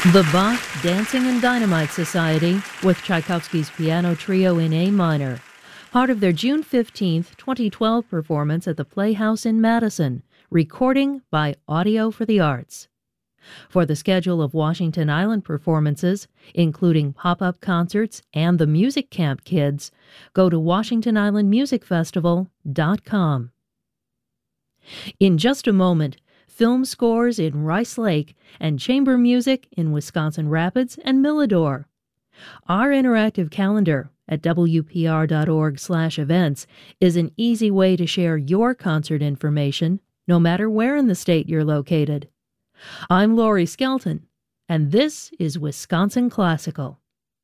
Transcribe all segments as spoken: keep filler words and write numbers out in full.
The Bach Dancing and Dynamite Society with Tchaikovsky's Piano Trio in A minor, part of their June fifteenth, twenty twelve performance at the Playhouse in Madison, recording by Audio for the Arts. For the schedule of Washington Island performances, including pop-up concerts and the Music Camp Kids, go to washington island music festival dot com. In just a moment, film scores in Rice Lake and chamber music in Wisconsin Rapids and Milladore. Our interactive calendar at W P R dot org slash events is an easy way to share your concert information, no matter where in the state you're located. I'm Lori Skelton, and this is Wisconsin Classical.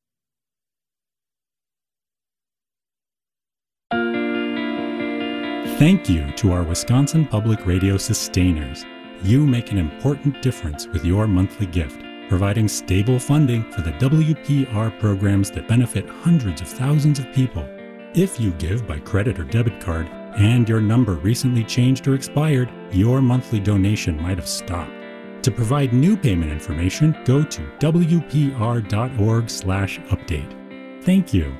Thank you to our Wisconsin Public Radio sustainers. You make an important difference with your monthly gift, providing stable funding for the W P R programs that benefit hundreds of thousands of people. If you give by credit or debit card, and your number recently changed or expired, your monthly donation might have stopped. To provide new payment information, go to W P R dot org slash update. Thank you.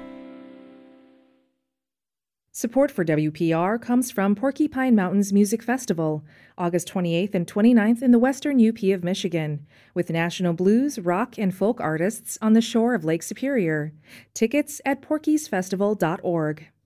Support for W P R comes from Porcupine Mountains Music Festival, August twenty-eighth and twenty-ninth in the western U P of Michigan, with national blues, rock, and folk artists on the shore of Lake Superior. Tickets at porkies festival dot org.